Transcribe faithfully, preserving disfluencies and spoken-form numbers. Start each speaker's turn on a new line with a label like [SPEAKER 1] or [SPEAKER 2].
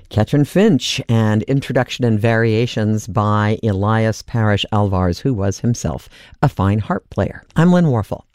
[SPEAKER 1] Catherine Finch and Introduction and Variations by Elias Parrish Alvarez, who was himself a fine harp player. I'm Lynn Warfel.